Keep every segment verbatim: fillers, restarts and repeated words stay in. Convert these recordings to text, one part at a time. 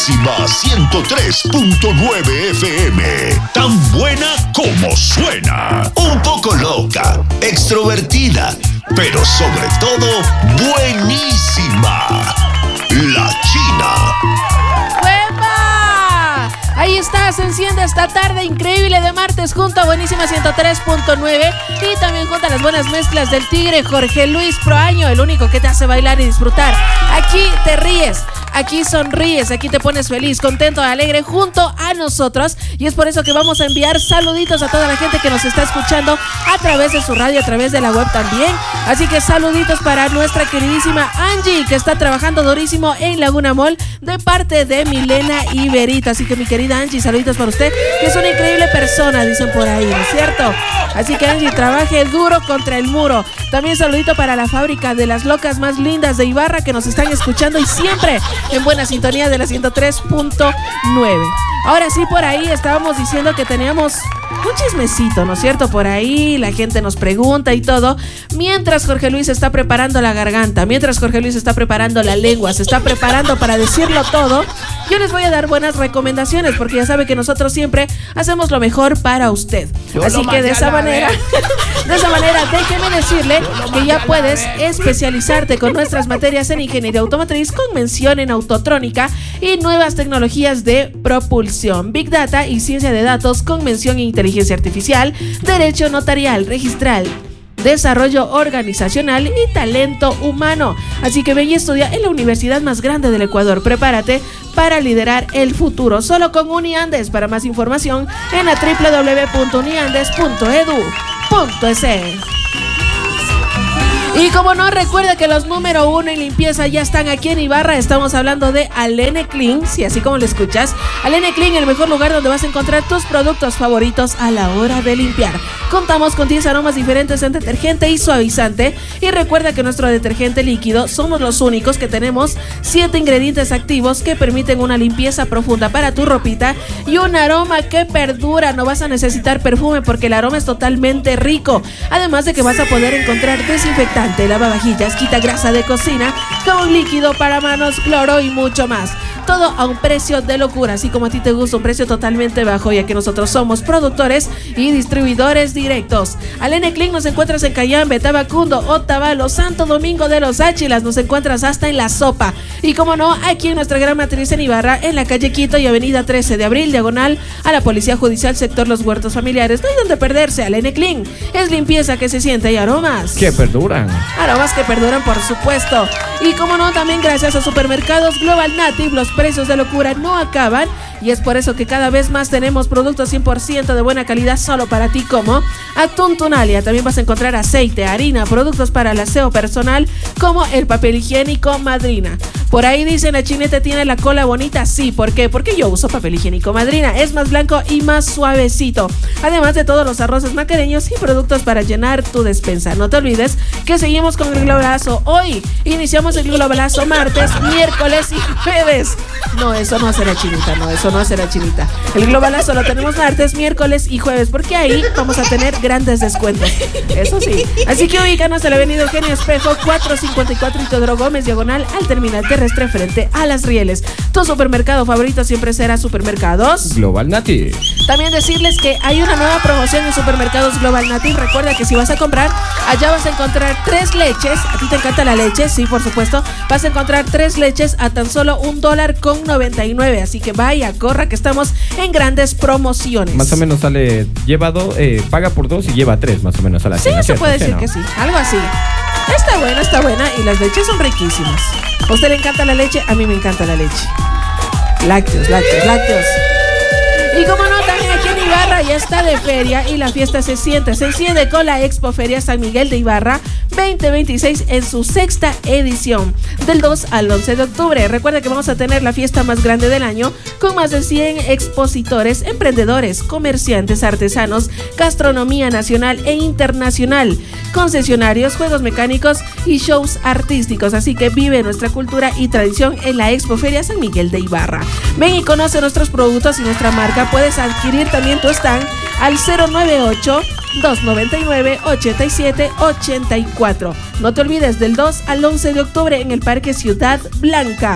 buenísima ciento tres punto nueve F M. Tan buena como suena. Un poco loca, extrovertida, pero sobre todo buenísima. La China. ¡Hueva! Ahí está, se enciende esta tarde increíble de martes junto a Buenísima ciento tres punto nueve y también junto a las buenas mezclas del Tigre Jorge Luis Proaño, el único que te hace bailar y disfrutar. Aquí te ríes, aquí sonríes, aquí te pones feliz, contento, alegre junto a nosotros, y es por eso que vamos a enviar saluditos a toda la gente que nos está escuchando a través de su radio, a través de la web también. Así que saluditos para nuestra queridísima Angie, que está trabajando durísimo en Laguna Mall, de parte de Milena y Berito. Así que mi querida Angie, saluditos para usted, que es una increíble persona, dicen por ahí, ¿no es cierto? Así que Angie, trabaje duro contra el muro. También saludito para la fábrica de las locas más lindas de Ibarra, que nos están escuchando y siempre en buena sintonía de la ciento tres punto nueve. Ahora sí, por ahí estábamos diciendo que teníamos un chismecito, ¿no es cierto? Por ahí la gente nos pregunta y todo. Mientras Jorge Luis está preparando la garganta, mientras Jorge Luis está preparando la lengua, se está preparando para decirlo todo, yo les voy a dar buenas recomendaciones, porque ya sabe que nosotros siempre hacemos lo mejor para usted. Yo Así que de esa manera, de esa manera, déjeme decirle que ya puedes especializarte con nuestras materias en ingeniería automotriz con mención en autotrónica y nuevas tecnologías de propulsión, Big Data y ciencia de datos con mención en inteligencia artificial, derecho notarial, registral, desarrollo organizacional y talento humano. Así que ven y estudia en la universidad más grande del Ecuador. Prepárate para liderar el futuro, solo con Uniandes. Para más información en la doble u doble u doble u punto uniandes punto edu punto es. Y como no, recuerda que los número uno en limpieza ya están aquí en Ibarra. Estamos hablando de Alene Clean, sí, así como lo escuchas. Alene Clean, el mejor lugar donde vas a encontrar tus productos favoritos a la hora de limpiar. Contamos con diez aromas diferentes en detergente y suavizante. Y recuerda que nuestro detergente líquido somos los únicos que tenemos siete ingredientes activos que permiten una limpieza profunda para tu ropita y un aroma que perdura. No vas a necesitar perfume porque el aroma es totalmente rico. Además de que vas a poder encontrar desinfectante, lavavajillas, quita grasa de cocina, jabón líquido para manos, cloro y mucho más. Todo a un precio de locura, así como a ti te gusta, un precio totalmente bajo, ya que nosotros somos productores y distribuidores directos. Alene Clean nos encuentras en Cayambe, Tabacundo, Otavalo, Santo Domingo de los Áchilas, nos encuentras hasta en La Sopa. Y como no, aquí en nuestra gran matriz en Ibarra, en la calle Quito y avenida trece de abril, diagonal a la Policía Judicial, sector Los Huertos Familiares. No hay donde perderse. Alene Clean es limpieza que se siente y aromas que perduran. Aromas que perduran, por supuesto. Y como no, también gracias a Supermercados Global Native, los precios de locura no acaban, y es por eso que cada vez más tenemos productos cien por ciento de buena calidad solo para ti, como Atún Tunalia. También vas a encontrar aceite, harina, productos para el aseo personal como el papel higiénico Madrina. Por ahí dicen, la Chinete tiene la cola bonita. Sí, ¿por qué? Porque yo uso papel higiénico Madrina, es más blanco y más suavecito. Además de todos los arroces macareños y productos para llenar tu despensa. No te olvides que seguimos con el globalazo. Hoy iniciamos el globalazo martes, miércoles y jueves. No, eso no será Chinita, no, eso no será Chinita. El globalazo lo tenemos martes, miércoles y jueves, porque ahí vamos a tener grandes descuentos. Eso sí. Así que ubícanos en la avenida Eugenio Espejo, cuatrocientos cincuenta y cuatro, y Teodoro Gómez, diagonal al terminal terrestre frente a Las Rieles. Tu supermercado favorito siempre será Supermercados Global Native. También decirles que hay una nueva promoción en Supermercados Global Native. Recuerda que si vas a comprar, allá vas a encontrar tres leches. A ti te encanta la leche, sí, por supuesto. Vas a encontrar tres leches a tan solo un dólar con noventa y nueve. Así que vaya, corra, que estamos en grandes promociones. Más o menos sale, lleva dos, eh, paga por dos y lleva tres, más o menos a la Sí, cena, se ¿cierto? puede decir ¿no? que sí, algo así. Está buena, está buena, y las leches son riquísimas. ¿A usted le encanta la leche? A mí me encanta la leche. Lácteos, lácteos, lácteos. Y como no, también aquí en Ibarra ya está de feria y la fiesta se siente. Se enciende con la Expo Feria San Miguel de Ibarra veinte veintiséis en su sexta edición, del dos al once de octubre. Recuerda que vamos a tener la fiesta más grande del año con más de cien expositores, emprendedores, comerciantes, artesanos, gastronomía nacional e internacional, concesionarios, juegos mecánicos y shows artísticos. Así que vive nuestra cultura y tradición en la Expo Feria San Miguel de Ibarra. Ven y conoce nuestros productos y nuestra marca. Puedes adquirir también tu stand al cero nueve ocho, dos noventa y nueve, ochenta y siete ochenta y cuatro. No te olvides, del dos al once de octubre en el Parque Ciudad Blanca.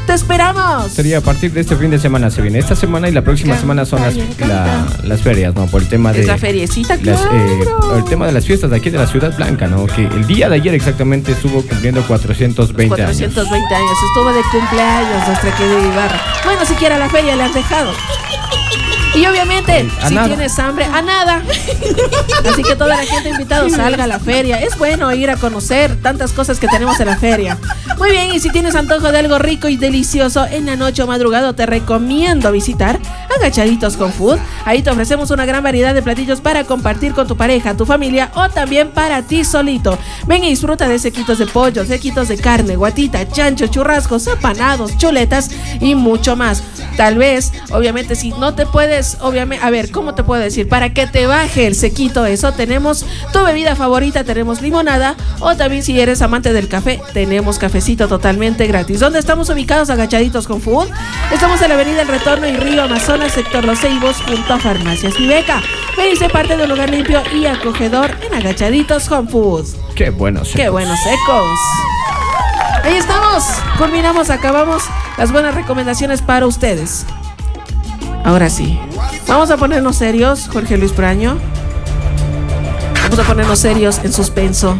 ¡Te esperamos! Sería a partir de este fin de semana se viene. Esta semana y la próxima Canta, semana son las, canta. la, las ferias, ¿no? Por el tema de... Es la feriecita, las, claro. eh, el tema de las fiestas de aquí de la Ciudad Blanca, ¿no? Que el día de ayer exactamente estuvo cumpliendo cuatrocientos veinte años. cuatrocientos veinte años. Estuvo de cumpleaños nuestra querida Ibarra. Bueno, siquiera la feria le han dejado. Y obviamente, A si nada. tienes hambre, a nada. Así que toda la gente invitada salga a la feria. Es bueno ir a conocer tantas cosas que tenemos en la feria. Muy bien, y si tienes antojo de algo rico y delicioso en la noche o madrugada, te recomiendo visitar Agachaditos con Food. Ahí te ofrecemos una gran variedad de platillos para compartir con tu pareja, tu familia o también para ti solito. Ven y disfruta de sequitos de pollo, sequitos de carne, guatita, chancho, churrascos, apanados, chuletas y mucho más. Tal vez, obviamente, si no te puedes, obviamente, a ver, ¿cómo te puedo decir? Para que te baje el sequito eso, tenemos tu bebida favorita, tenemos limonada, o también si eres amante del café, tenemos cafecito totalmente gratis. ¿Dónde estamos ubicados? Agachaditos con Food. Estamos en la avenida El Retorno y Río Amazonas, sector Los Ceibos, junto a Farmacias Viveca. Ven y sé parte de un lugar limpio y acogedor en Agachaditos con Food. Qué buenos secos. ¡Qué buenos secos! Ahí estamos, culminamos, acabamos las buenas recomendaciones para ustedes. Ahora sí, vamos a ponernos serios, Jorge Luis Proaño. Vamos a ponernos serios en suspenso.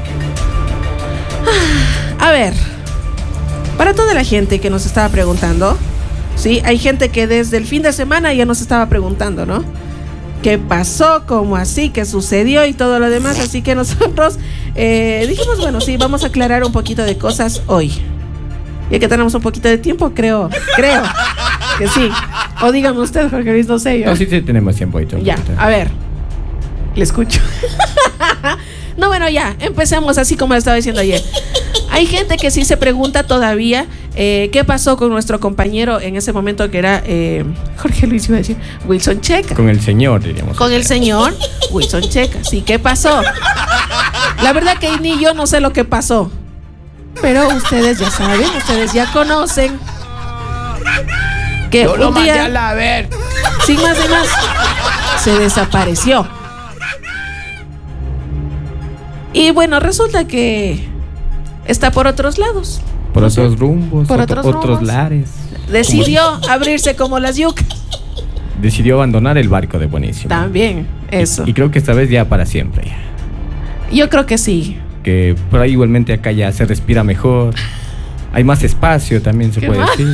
A ver, para toda la gente que nos estaba preguntando, sí, hay gente que desde el fin de semana ya nos estaba preguntando, ¿no? ¿Qué pasó? ¿Cómo así? ¿Qué sucedió? Y todo lo demás. Así que nosotros eh, dijimos, bueno, sí, vamos a aclarar un poquito de cosas hoy. Ya que tenemos un poquito de tiempo, creo, creo que sí. O dígame usted, Jorge Luis, no sé yo. No, sí, sí, tenemos tiempo ahí. Ya, a ver, le escucho. No, bueno, ya, empecemos así como le estaba diciendo ayer. Hay gente que sí se pregunta todavía eh, qué pasó con nuestro compañero en ese momento que era eh, Jorge Luis, iba a decir, Wilson Checa. Con el señor, diríamos. Con el señor Wilson Checa. Sí, ¿qué pasó? La verdad que ni yo no sé lo que pasó. Pero ustedes ya saben, ustedes ya conocen que Yo lo un mandé día, a la ver. sin más ni más, se desapareció. Y bueno, resulta que está por otros lados. Por otros rumbos, por otro- otros otros rumbos. lares. Decidió abrirse como las yucas. Decidió abandonar el barco de Buenísimo. También, eso. Y, y creo que esta vez ya para siempre. Yo creo que sí. Que por ahí igualmente acá ya se respira mejor. Hay más espacio también, se ¿Qué puede más? decir.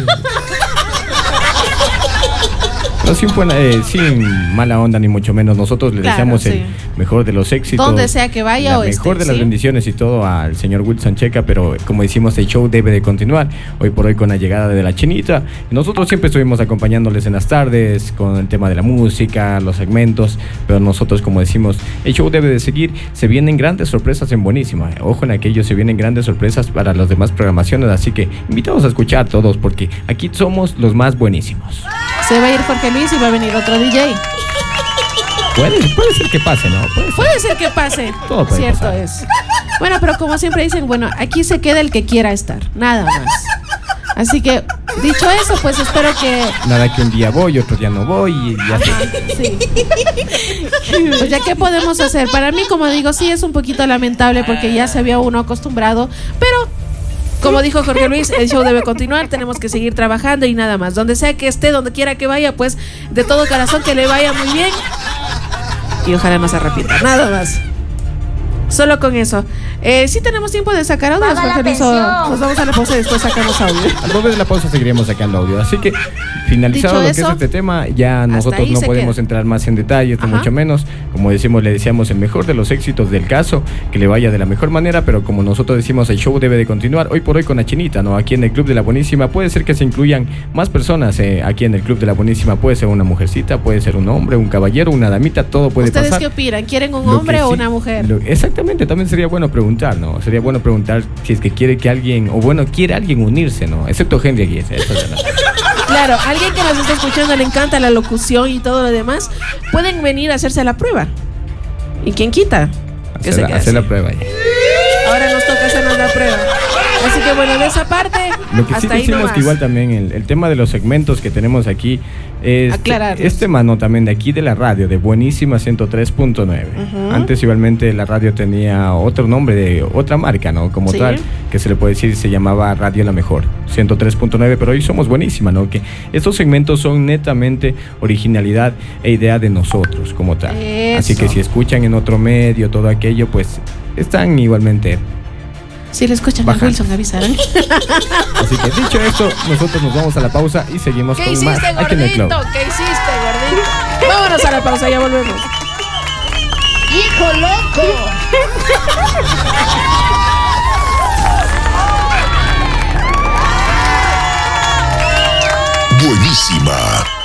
No, sin, buena- eh, sin mala onda ni mucho menos. Nosotros le Claro, deseamos sí. el mejor de los éxitos. Donde sea que vaya la o mejor esté, de las ¿sí? bendiciones y todo al señor Wilson Checa, pero como decimos, el show debe de continuar. Hoy por hoy con la llegada de la Chinita. Nosotros siempre estuvimos acompañándoles en las tardes con el tema de la música, los segmentos, pero nosotros, como decimos, el show debe de seguir. Se vienen grandes sorpresas en Buenísima. Ojo en aquello, se vienen grandes sorpresas para las demás programaciones, así que invitamos a escuchar todos porque aquí somos los más buenísimos. Se va a ir Jorge Luis y va a venir otro D J. Puede, puede ser que pase, ¿no? Puede ser. Puede ser que pase. Todo puede Cierto pasar. es. Bueno, pero como siempre dicen, bueno, aquí se queda el que quiera estar, nada más. Así que, dicho eso, pues espero que... Nada que un día voy, otro día no voy y ya sé. Sí. Pues ya, ¿qué podemos hacer? Para mí, como digo, sí es un poquito lamentable porque ya se había uno acostumbrado, pero... Como dijo Jorge Luis, el show debe continuar, tenemos que seguir trabajando y nada más. Donde sea que esté, donde quiera que vaya, pues de todo corazón que le vaya muy bien. Y ojalá no se arrepienta, nada más. Solo con eso. Eh, sí tenemos tiempo de sacar audios, Paga la Jorge Luis, o pensión. nos vamos a la pausa y después sacamos audio. Al volver de la pausa seguiremos sacando audio. Así que, finalizado Dicho lo que eso, es este tema, ya nosotros ahí no se podemos queda. entrar más en detalles, ni Ajá. mucho menos. Como decimos, le deseamos el mejor de los éxitos del caso, que le vaya de la mejor manera, pero como nosotros decimos, el show debe de continuar hoy por hoy con la Chinita, ¿no? Aquí en el Club de la Buenísima puede ser que se incluyan más personas eh, aquí en el Club de la Buenísima. Puede ser una mujercita, puede ser un hombre, un caballero, una damita, todo puede ¿Ustedes pasar. qué opinan? ¿Quieren un Lo que hombre o sí- una mujer? lo- exactamente, también sería bueno preguntar, ¿no? Sería bueno preguntar si es que quiere que alguien, o bueno, quiere alguien unirse, ¿no? Excepto Henry aquí. Eso es verdad. Claro, alguien que nos está escuchando le encanta la locución y todo lo demás, pueden venir a hacerse la prueba. ¿Y quién quita? Que Hacer, se la- quede hacer la así. prueba ya. Ahora nos toca hacernos la prueba. Así que bueno, de esa parte, Lo que sí hasta ahí decimos nomás. que igual también el, el tema de los segmentos que tenemos aquí es Aclararlos. este mano también de aquí de la radio, de Buenísima ciento tres punto nueve. Ujú. Antes igualmente la radio tenía otro nombre de otra marca, ¿no? Como Sí. tal, que se le puede decir se llamaba Radio La Mejor, ciento tres punto nueve, pero hoy somos Buenísima, ¿no? Que estos segmentos son netamente originalidad e idea de nosotros como tal. Así Eso. que si escuchan en otro medio todo aquello, pues están igualmente. Si le escuchan a Bajando. Wilson, avisarán. Así que dicho esto, nosotros nos vamos a la pausa y seguimos ¿Qué con hiciste, más aquí en el club. gordito? ¿Qué hiciste, gordito? Vámonos a la pausa, ya volvemos. ¡Hijo loco!